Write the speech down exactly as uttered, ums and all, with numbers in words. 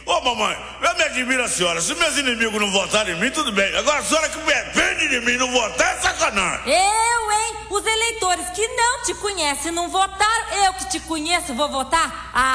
Ô mamãe, eu me admiro a senhora. Se meus inimigos não votarem em mim, tudo bem. Agora a senhora que depende de mim não votar é sacanagem. Eu, hein? Os eleitores que não te conhecem não votaram, eu que te conheço vou votar? Ah,